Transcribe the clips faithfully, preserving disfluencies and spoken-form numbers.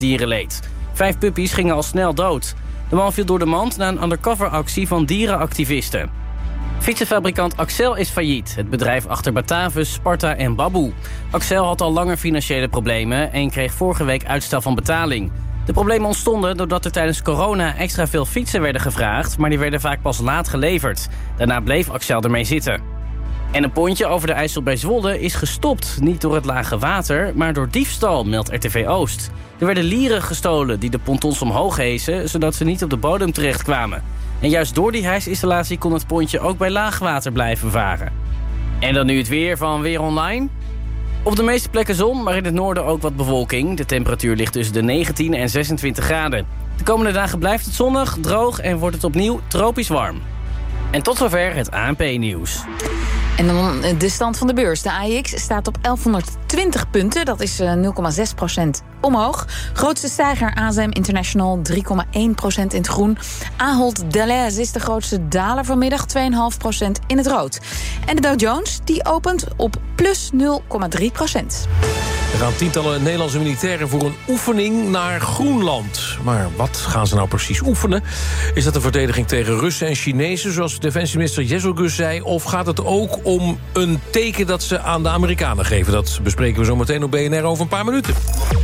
dierenleed. Vijf puppies gingen al snel dood. De man viel door de mand na een undercoveractie van dierenactivisten. Fietsenfabrikant Accel is failliet. Het bedrijf achter Batavus, Sparta en Baboe. Accel had al langer financiële problemen en kreeg vorige week uitstel van betaling. De problemen ontstonden doordat er tijdens corona extra veel fietsen werden gevraagd, maar die werden vaak pas laat geleverd. Daarna bleef Accel ermee zitten. En een pontje over de IJssel bij Zwolle is gestopt. Niet door het lage water, maar door diefstal, meldt R T V Oost. Er werden lieren gestolen die de pontons omhoog hezen, zodat ze niet op de bodem terechtkwamen. En juist door die hijsinstallatie kon het pontje ook bij laagwater blijven varen. En dan nu het weer van Weer Online. Op de meeste plekken zon, maar in het noorden ook wat bewolking. De temperatuur ligt tussen de negentien en zesentwintig graden. De komende dagen blijft het zonnig, droog en wordt het opnieuw tropisch warm. En tot zover het A N P-nieuws. En dan de stand van de beurs. De A E X staat op elfhonderdtwintig punten. Dat is nul komma zes procent omhoog. Grootste stijger A S M International, drie komma één procent in het groen. Ahold Delhaize is de grootste daler vanmiddag, twee komma vijf procent in het rood. En de Dow Jones die opent op plus nul komma drie procent. Er gaan tientallen Nederlandse militairen voor een oefening naar Groenland. Maar wat gaan ze nou precies oefenen? Is dat een verdediging tegen Russen en Chinezen, zoals defensieminister Jezelgus zei? Of gaat het ook om een teken dat ze aan de Amerikanen geven? Dat bespreken we zo meteen op B N R over een paar minuten.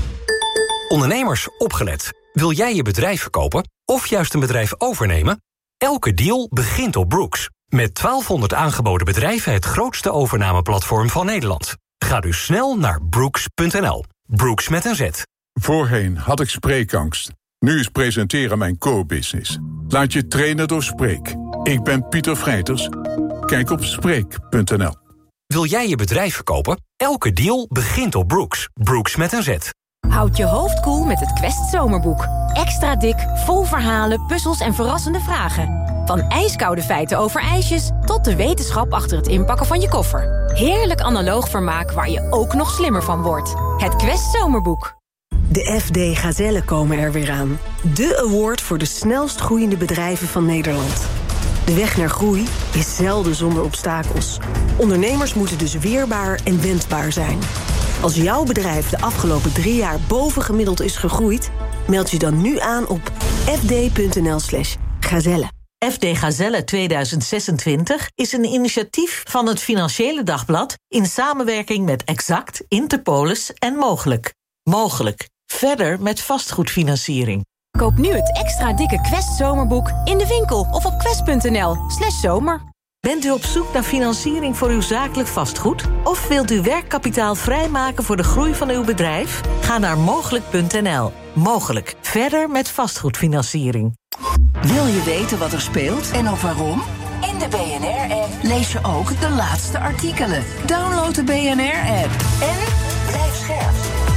Ondernemers, opgelet. Wil jij je bedrijf verkopen of juist een bedrijf overnemen? Elke deal begint op Brooks. Met twaalfhonderd aangeboden bedrijven het grootste overnameplatform van Nederland. Ga dus snel naar brooks punt n l. Brooks met een Z. Voorheen had ik spreekangst. Nu is presenteren mijn core-business. Laat je trainen door Spreek. Ik ben Pieter Vrijters. Kijk op spreek punt n l. Wil jij je bedrijf verkopen? Elke deal begint op Brooks. Brooks met een Z. Houd je hoofd koel met het Quest Zomerboek. Extra dik, vol verhalen, puzzels en verrassende vragen. Van ijskoude feiten over ijsjes tot de wetenschap achter het inpakken van je koffer. Heerlijk analoog vermaak waar je ook nog slimmer van wordt. Het Quest Zomerboek. De F D Gazellen komen er weer aan. De award voor de snelst groeiende bedrijven van Nederland. De weg naar groei is zelden zonder obstakels. Ondernemers moeten dus weerbaar en wendbaar zijn. Als jouw bedrijf de afgelopen drie jaar bovengemiddeld is gegroeid, meld je dan nu aan op f d punt n l slash gazelle. F D Gazelle tweeduizend zesentwintig is een initiatief van het Financiële Dagblad in samenwerking met Exact, Interpolis en Mogelijk. Mogelijk. Verder met vastgoedfinanciering. Koop nu het extra dikke Quest Zomerboek in de winkel of op quest punt n l slash zomer. Bent u op zoek naar financiering voor uw zakelijk vastgoed? Of wilt u werkkapitaal vrijmaken voor de groei van uw bedrijf? Ga naar mogelijk punt n l. Mogelijk. Verder met vastgoedfinanciering. Wil je weten wat er speelt en ook waarom? In de B N R-app lees je ook de laatste artikelen. Download de B N R-app en blijf scherp.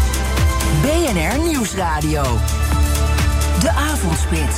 B N R Nieuwsradio. De Avondspits.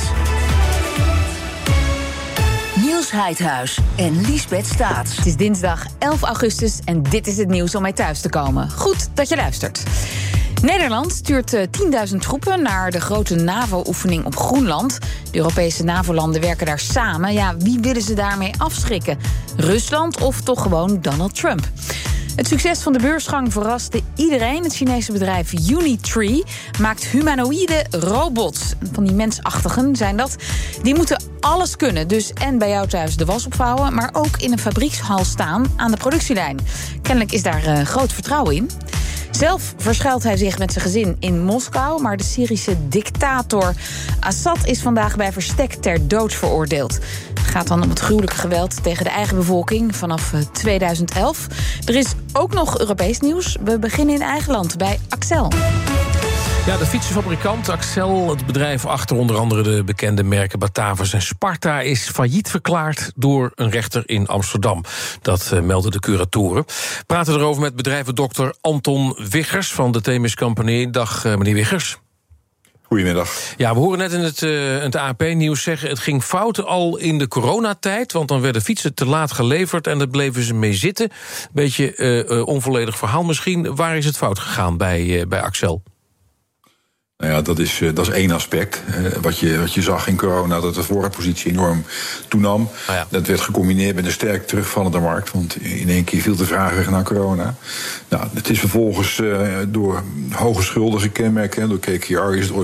Niels Heidhuis en Liesbeth Staats. Het is dinsdag elf augustus en dit is het nieuws om mee thuis te komen. Goed dat je luistert. Nederland stuurt tienduizend troepen naar de grote NAVO-oefening op Groenland. De Europese NAVO-landen werken daar samen. Ja, wie willen ze daarmee afschrikken? Rusland of toch gewoon Donald Trump? Het succes van de beursgang verraste iedereen. Het Chinese bedrijf Unitree maakt humanoïde robots. Van die mensachtigen zijn dat. Die moeten alles kunnen. Dus en bij jou thuis de was opvouwen, maar ook in een fabriekshal staan aan de productielijn. Kennelijk is daar uh, groot vertrouwen in. Zelf verschuilt hij zich met zijn gezin in Moskou, maar de Syrische dictator Assad is vandaag bij verstek ter dood veroordeeld. Het gaat dan om het gruwelijke geweld tegen de eigen bevolking vanaf tweeduizend elf. Er is ook nog Europees nieuws. We beginnen in eigen land bij Accel. Ja, de fietsenfabrikant Accel, het bedrijf achter onder andere de bekende merken Batavus en Sparta, is failliet verklaard door een rechter in Amsterdam. Dat uh, melden de curatoren. We praten erover met bedrijvendokter Anton Wiggers van de Themis Company. Dag, uh, meneer Wiggers. Goedemiddag. Ja, we horen net in het, uh, het A P nieuws zeggen, het ging fout al in de coronatijd, want dan werden fietsen te laat geleverd en daar bleven ze mee zitten. Beetje uh, uh, onvolledig verhaal misschien. Waar is het fout gegaan bij, uh, bij Accel? Nou ja, dat is, uh, dat is één aspect. Uh, wat, je, wat je zag in corona, dat de voorraadpositie enorm toenam. Oh ja. Dat werd gecombineerd met een sterk terugvallende markt. Want in één keer viel de vraag weg naar corona. Nou, het is vervolgens uh, door hoge schulden gekenmerkt. Door K K R is het